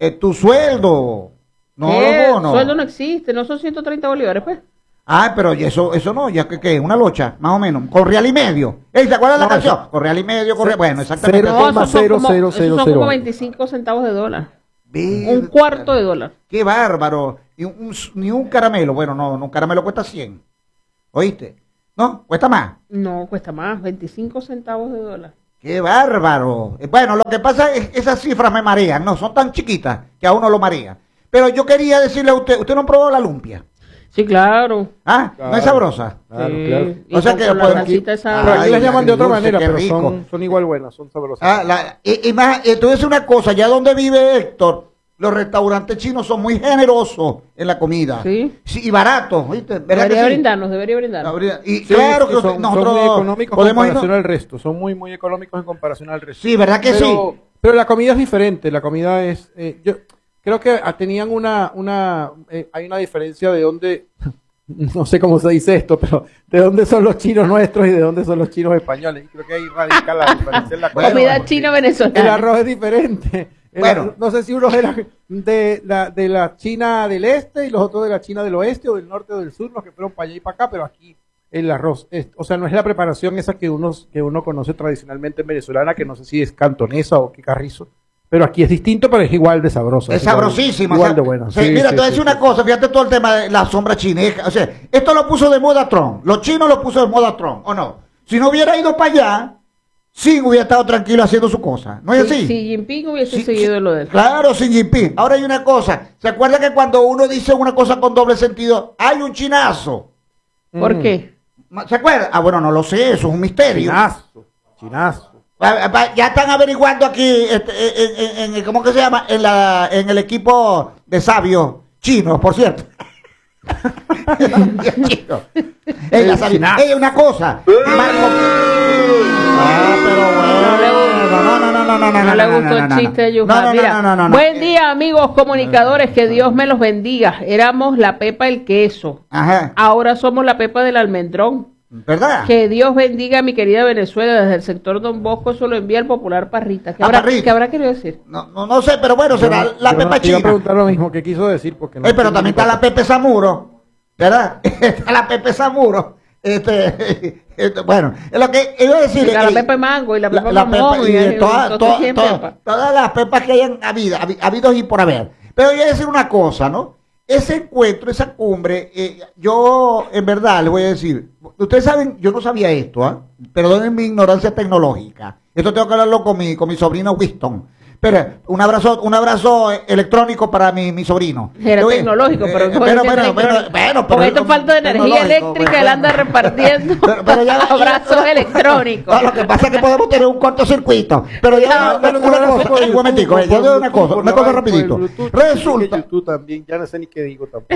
eh, tu sueldo. No ¿Qué? los bonos. Sueldo no existe, no son ciento treinta bolívares, pues. Ah, pero y eso, eso no, ya que, que una locha, más o menos, con real y medio. Ey, ¿te acuerdas de la No, canción? eso- Con real y medio, con real, bueno, Cero, exactamente. No, coma esos son cero, como- cero, esos cero, son cero. como veinticinco centavos de dólar. Verga. Un cuarto de dólar. Qué bárbaro. Y un- un- ni un caramelo, bueno, no, no, un caramelo cuesta cien. ¿Oíste? No, cuesta más. No, cuesta más, veinticinco centavos de dólar. Qué bárbaro. Eh, Bueno, lo que pasa es que esas cifras me marean, no, son tan chiquitas que a uno lo marea. Pero yo quería decirle a usted, ¿usted no probó la lumpia? Sí, claro. Ah, ¿no es sabrosa? Claro, Sí, claro. y O sea con- que con la pues, salsita esa- Pero aquí Ay, las llaman de otra dulce, manera, qué pero rico. son, son igual buenas, son sabrosas. Ah, la- y, y más, entonces una cosa, ya donde vive Héctor, los restaurantes chinos son muy generosos en la comida. Sí. Sí, y baratos, ¿viste? ¿Verdad Debería que sí? brindarnos, debería brindarnos. Y Sí, claro sí, que son, nosotros son muy económicos en podemos comparación irnos- al resto, son muy muy económicos en comparación al resto. Sí, ¿verdad que pero, sí? Pero la comida es diferente, la comida es, eh, yo creo que ah, tenían una, una, eh, hay una diferencia de dónde, no sé cómo se dice esto, pero de dónde son los chinos nuestros y de dónde son los chinos españoles. Y creo que ahí radica la diferencia en la comida. Comida porque china el venezolana. arroz es diferente. El Bueno. arroz- no sé si uno era de la, de la China del este y los otros de la China del oeste o del norte o del sur, los que fueron para allá y para acá, pero aquí el arroz, es- o sea, no es la preparación esa que uno, que uno conoce tradicionalmente en venezolana, que no sé si es cantonesa o qué carrizo, pero aquí es distinto, pero es igual de sabroso. Es igual- sabrosísima. Igual o sea, de buena. sí, Sí, mira, sí, te voy a sí, decir sí. una cosa, fíjate todo el tema de la sombra chinesca. O sea, esto lo puso de moda Trump. Los chinos lo puso de moda Trump, ¿o no? Si no hubiera ido para allá, sí hubiera estado tranquilo haciendo su cosa. ¿No es Si así? Xi Jinping hubiese Sí, seguido sí, lo de él. Claro, Xi Jinping. Ahora hay una cosa. ¿Se acuerda que cuando uno dice una cosa con doble sentido, hay un chinazo? ¿Por Mm. qué? ¿Se acuerda? Ah, bueno, no lo sé, eso es un misterio. Chinazo, chinazo. Ah, ah, Ya están averiguando aquí, este, en, en- en- ¿cómo que se llama? En, la, en el equipo de sabios chinos, por cierto. Chino. Ey, la sabia- ey, una cosa. Marco- Ah, pero bueno. No, no, no, no, no, no, No le no, gustó no, el no, chiste de no, Yuja. no, no, Mira, no, no, no, no. buen día, amigos comunicadores, que Dios me los bendiga. Éramos la pepa del queso. Ajá. Ahora somos la pepa del almendrón. ¿Verdad? Que Dios bendiga a mi querida Venezuela desde el sector Don Bosco. Eso lo envía el popular Parrita. ¿Qué Ah, habrá, Parrita. ¿qué habrá querido decir? No, no, no sé, pero bueno, será Yo- la yo pepa Iba a china. preguntar lo mismo que quiso decir porque no Ey, pero entiendo también ni está la cosa. Pepe Zamuro, ¿verdad? Está la Pepe Zamuro. Este, este, bueno, es lo que iba a decir. La eh, pepa de mango y la pepa la de mamón pepa- y, y de y toda- entonces toda- sí, toda- pepa. todas las pepas que hayan habido, habi- habidos y por haber. Pero yo voy a decir una cosa, ¿no? Ese encuentro, esa cumbre, eh, yo en verdad les voy a decir, ustedes saben, yo no sabía esto, ¿ah? Perdonen mi ignorancia tecnológica. Esto tengo que hablarlo con mi, con mi sobrino Winston. Pero un abrazo, un abrazo electrónico para mi, mi sobrino. Era Yo voy- tecnológico, pero eh, ¿cómo bueno, es que bueno, es bueno, electrónico? bueno, Con pero- esto falta de energía tecnológico, eléctrica, bueno. él anda repartiendo Pero- pero ya- abrazos electrónicos. No, lo que pasa es que podemos tener un cortocircuito. Pero ya, Ah, una, pero una no, cosa, por un momentico, YouTube, ya por digo una Bluetooth, cosa, por una la cosa vaina, por el rapidito. Bluetooth, Resulta, que YouTube también, ya no sé ni qué digo tampoco.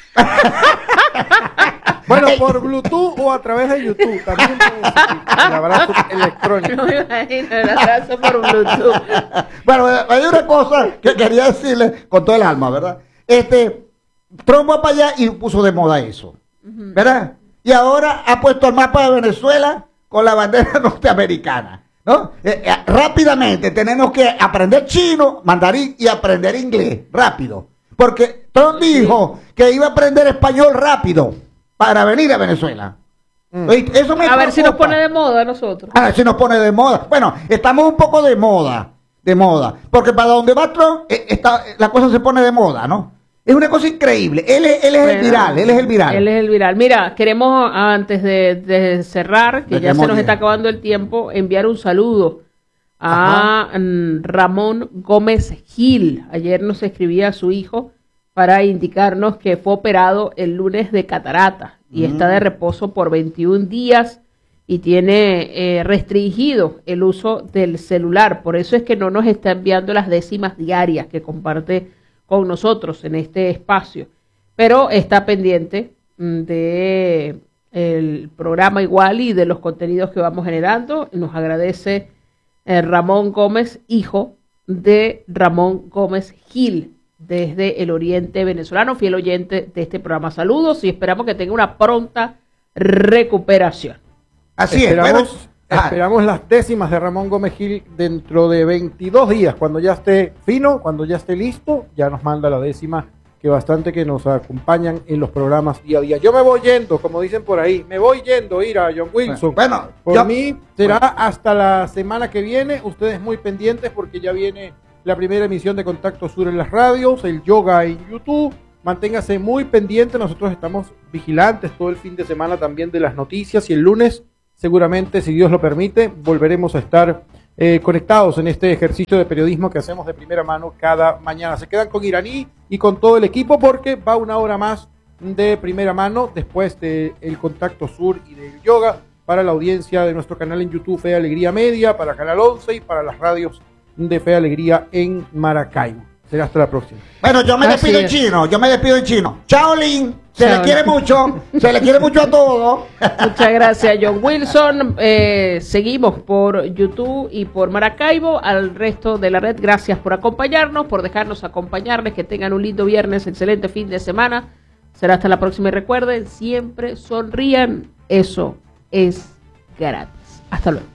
Bueno, por Bluetooth o a través de YouTube también puede ser el abrazo electrónico. No me imagino el abrazo por Bluetooth. bueno, hay una cosa que quería decirle con todo el alma, ¿verdad? Este, Trump va para allá y puso de moda eso, ¿verdad? Y ahora ha puesto el mapa de Venezuela con la bandera norteamericana, ¿no? Eh, eh, rápidamente tenemos que aprender chino, mandarín y aprender inglés, rápido. Porque Trump dijo que iba a aprender español rápido para venir a Venezuela. ¿Oíste? Eso me A ver si nos preocupa. pone de moda a nosotros. A ver si nos pone de moda. Bueno, estamos un poco de moda, de moda. Porque para donde va Trump, eh, está, la cosa se pone de moda, ¿no? Es una cosa increíble. Él es, él es el Bueno, viral, él es el viral. Él es el viral. Mira, queremos, antes de, de cerrar, que ya Tenemos se nos diez. está acabando el tiempo, enviar un saludo a mm, Ramón Gómez Gil. Ayer nos escribía a su hijo para indicarnos que fue operado el lunes de catarata y Mm. está de reposo por veintiún días y tiene eh, restringido el uso del celular. Por eso es que no nos está enviando las décimas diarias que comparte con nosotros en este espacio. Pero está pendiente mm, de el programa igual y de los contenidos que vamos generando. Nos agradece eh, Ramón Gómez, hijo de Ramón Gómez Gil, desde el oriente venezolano, fiel oyente de este programa. Saludos y esperamos que tenga una pronta recuperación. Así Esperamos, es. Bueno, Esperamos las décimas de Ramón Gómez Gil dentro de veintidós días, cuando ya esté fino, cuando ya esté listo, ya nos manda la décima, que bastante que nos acompañan en los programas día a día. Yo me voy yendo, como dicen por ahí, me voy yendo, ir a John Wilson. Bueno, por yo- mí será bueno. hasta la semana que viene, ustedes muy pendientes porque ya viene la primera emisión de Contacto Sur en las radios, el yoga en YouTube. Manténgase muy pendiente, nosotros estamos vigilantes todo el fin de semana también de las noticias y el lunes seguramente, si Dios lo permite, volveremos a estar eh, conectados en este ejercicio de periodismo que hacemos de primera mano cada mañana. Se quedan con Iraní y con todo el equipo porque va una hora más de primera mano después del Contacto Sur y del yoga para la audiencia de nuestro canal en YouTube Fe Alegría Media, para Canal once y para las radios de Fe Alegría en Maracaibo. Será hasta la próxima. Bueno, yo me Así despido en es. chino, yo me despido en chino. Chao, Lin. Se Chao. le quiere mucho, se le quiere mucho a todos. Muchas gracias, John Wilson. Eh, seguimos por YouTube y por Maracaibo. Al resto de la red, gracias por acompañarnos, por dejarnos acompañarles. Que tengan un lindo viernes, excelente fin de semana. Será hasta la próxima y recuerden, siempre sonrían. Eso es gratis. Hasta luego.